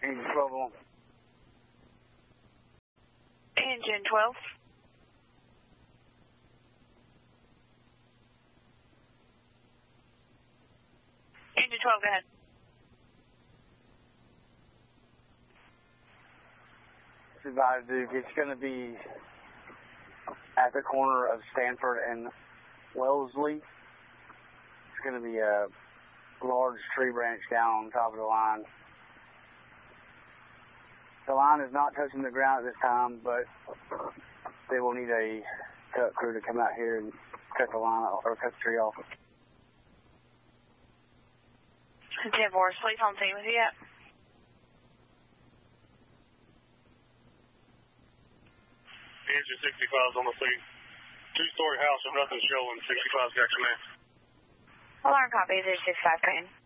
Engine 12 on. Engine 12. Engine 12, go ahead. Advised, Duke, it's going to be at the corner of Stanford and Wellesley. It's going to be a large tree branch down on top of the line. The line is not touching the ground at this time, but they will need a cut crew to come out here and cut the line off, or cut the tree off. 10-4, police on scene with you yet? Engine 65's on the scene. Two-story house with nothing showing. 65's got command. Alarm copy, 065, come in.